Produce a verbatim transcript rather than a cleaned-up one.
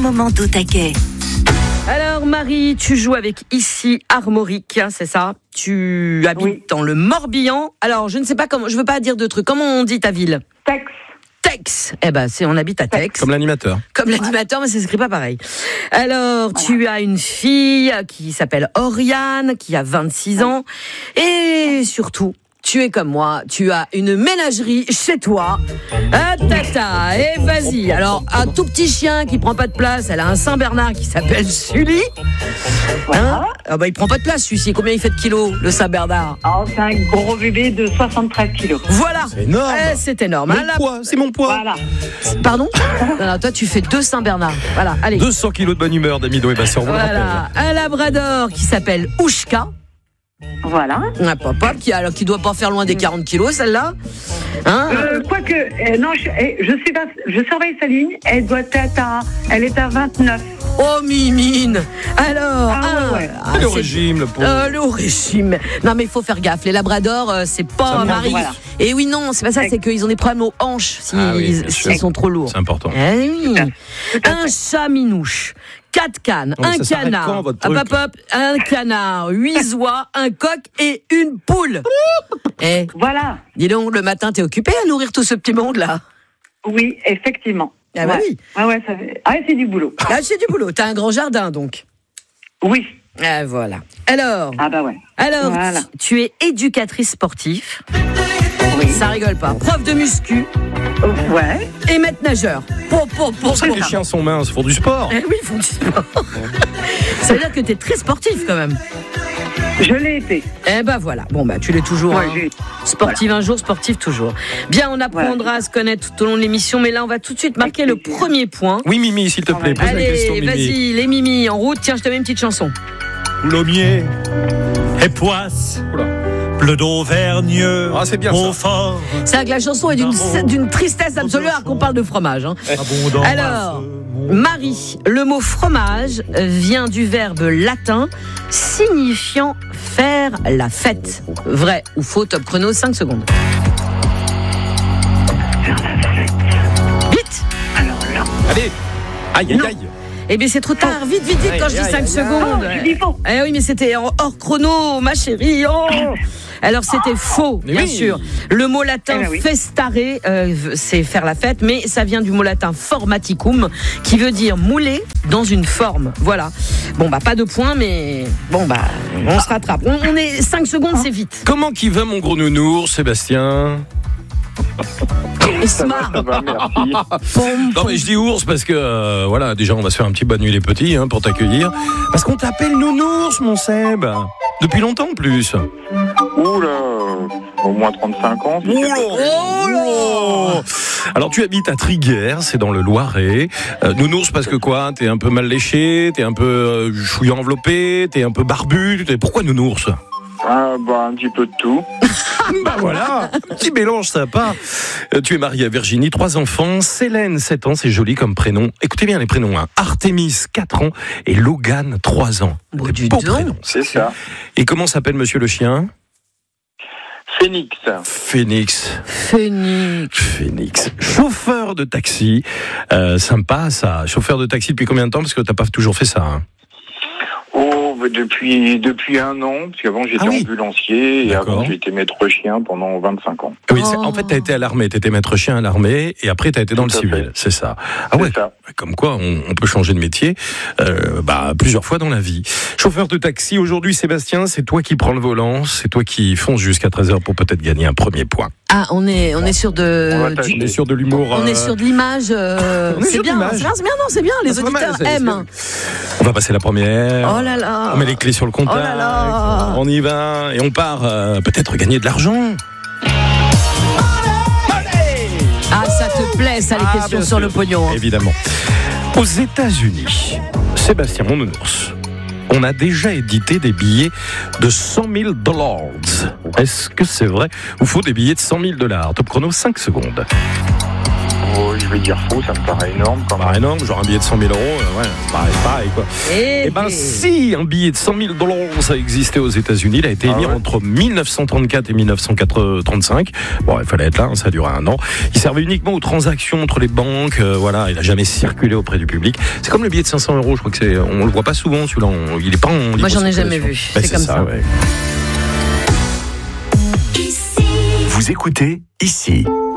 moment au taquet. Alors Marie, tu joues avec ici Armorique, c'est ça? Tu habites oui. dans le Morbihan. Alors je ne sais pas comment, je veux pas dire de trucs. Comment on dit ta ville? Tex. Tex. Eh ben c'est on habite à Tex. Comme l'animateur. Comme l'animateur, mais ça s'écrit pas pareil. Alors voilà. Tu as une fille qui s'appelle Oriane, qui a vingt-six ans, et surtout. Tu es comme moi, tu as une ménagerie chez toi. Ah, tata, et vas-y. Alors, un tout petit chien qui prend pas de place, elle a un Saint-Bernard qui s'appelle Sully. Hein ah bah, il prend pas de place, celui-ci. Combien il fait de kilos, le Saint-Bernard? Oh, c'est un gros bébé de soixante-treize kilos. Voilà. C'est énorme. Eh, c'est énorme. Mon hein, poids, c'est mon poids. Voilà. Pardon? Non, non, toi, tu fais deux Saint-Bernard. Voilà, allez. deux cents kilos de bonne humeur, d'Amido et Bastien, on vous le rappelle. Voilà. Un Labrador qui s'appelle Oushka. Voilà. Un papa qui, alors, qui doit pas faire loin des quarante kilos, celle-là. Hein euh, Quoique, euh, non, je, je, suis pas, je surveille sa ligne, elle doit être à, elle est à vingt-neuf. Oh, Mimine. Alors, ah, ah, ouais. ah, le c'est, régime, le pauvre. Euh, le régime. Non, mais il faut faire gaffe. Les labradors, euh, c'est pas Marie. Voilà. Et oui, non, c'est pas ça, c'est qu'ils ont des problèmes aux hanches si, ah, oui, s'ils sont trop lourds. C'est important. Eh oui. Un chat minouche. Quatre cannes, non, un canard, quand, hop, hop, hop, un canard, huit oies, un coq et une poule. Eh, voilà. Dis donc, le matin, t'es occupé à nourrir tout ce petit monde-là? Oui, effectivement. Ah bah ouais. oui. Ah ouais, ça fait... ah, c'est du boulot. Ah, c'est du boulot. T'as un grand jardin, donc. Oui. Ah, voilà. Alors. Ah bah ouais. Alors, voilà. tu es éducatrice sportive. Oui. Ça rigole pas. Prof de muscu. Ouais. Et maître nageur. Pour, pour, pour, pour les chiens sont minces, ils font du sport. Eh oui, ils font du sport. Ça veut dire que t'es très sportif quand même. Je l'ai été. Eh ben voilà. Bon bah tu l'es toujours. Ouais, hein. j'ai... Sportive voilà. Un jour, sportif toujours. Bien, on apprendra voilà. à se connaître tout au long de l'émission, mais là on va tout de suite marquer le premier point. Oui, Mimi, s'il te plaît, pose Allez, la question, Mimi. Vas-y, les Mimi en route. Tiens, je te mets une petite chanson. Coulommiers et Poisse. Oula. Bleu d'Auvergne, ah, c'est bien au fort. C'est vrai que la chanson est d'une, d'une tristesse absolue alors qu'on parle de fromage. Hein. Alors, Marie, le mot fromage vient du verbe latin signifiant faire la fête. Vrai ou faux? Top chrono, cinq secondes. Faire la fête. Vite. Alors là. Allez. Aïe, aïe, aïe. Eh bien, c'est trop tard. Vite, vite, vite, quand je dis cinq secondes. Oh, je dis faux. Eh oui, mais c'était hors chrono, ma chérie. Oh. Alors, c'était faux, bien oui. sûr. Le mot latin eh ben oui. festare, euh, c'est faire la fête, mais ça vient du mot latin formaticum, qui veut dire mouler dans une forme. Voilà. Bon, bah, pas de points, mais bon, bah, on se rattrape. On, on est cinq secondes, c'est vite. Comment qui va, mon gros nounours, Sébastien? Smart. Ça va, merci. Non mais je dis ours parce que euh, voilà, déjà on va se faire un petit bonne nuit les petits hein, pour t'accueillir. Parce qu'on t'appelle nounours, mon Seb. Depuis longtemps en plus. Oula, au moins trente-cinq ans. Si Oula, oula. Alors tu habites à Triguères, c'est dans le Loiret. Euh, nounours parce que quoi? T'es un peu mal léché, t'es un peu euh, chouillant enveloppé, t'es un peu barbu. T'es... Pourquoi nounours? Ah bah un petit peu de tout. Bah voilà, un petit mélange sympa. Euh, tu es marié à Virginie, trois enfants. Célène, sept ans, c'est joli comme prénom. Écoutez bien les prénoms. Hein. Artémis, quatre ans. Et Logan, trois ans. Bon, beau prénom. C'est ça. Et comment s'appelle monsieur le chien? Phoenix. Phoenix. Phoenix. Phoenix. Chauffeur de taxi. Euh, sympa ça. Chauffeur de taxi depuis combien de temps? Parce que t'as pas toujours fait ça. Hein. Oh, depuis, depuis un an, parce qu'avant j'étais ah oui. ambulancier, et D'accord. avant j'ai été maître chien pendant vingt-cinq ans. Oui, c'est, en fait t'as été à l'armée, t'étais maître chien à l'armée, et après t'as été dans Tout le civil, fait. C'est ça. Ah c'est ouais, ça. Comme quoi on, on peut changer de métier euh, bah, plusieurs fois dans la vie. Chauffeur de taxi, aujourd'hui Sébastien, c'est toi qui prends le volant, c'est toi qui fonce jusqu'à treize heures pour peut-être gagner un premier point. Ah, on est, on est sur de, on, du, on est sur de l'humour. On euh... est sur de l'image. Euh, c'est, bien, c'est bien, c'est bien, non, c'est bien. Les c'est auditeurs mal, aiment. On va passer la première. Oh là là. On met les clés sur le contact. Oh là là. On y va et on part euh, peut-être gagner de l'argent. Ah, ça te plaît, ça, les ah, questions sur sûr. Le pognon. Hein. Évidemment. Aux États-Unis, Sébastien, mon nounours, on a déjà édité des billets de cent mille dollars. Est-ce que c'est vrai? Il faut des billets de cent mille dollars. Top chrono, cinq secondes. Oh, je vais dire faux, ça me paraît énorme quand même. Bah, énorme, genre un billet de cent mille euros, euh, ouais, pareil, pareil quoi. Et, et ben et... si un billet de cent mille dollars ça existait aux États-Unis, il a été émis ah ouais. entre dix-neuf cent trente-quatre et dix-neuf cent trente-cinq. Bon, il fallait être là, hein, ça a duré un an. Il servait uniquement aux transactions entre les banques, euh, voilà, il a jamais circulé auprès du public. C'est comme le billet de cinq cents euros, je crois que c'est, on le voit pas souvent celui-là, on, il est pas en. Moi j'en ai jamais vu. Bah, c'est, c'est comme ça. ça. Ouais. Vous écoutez ici.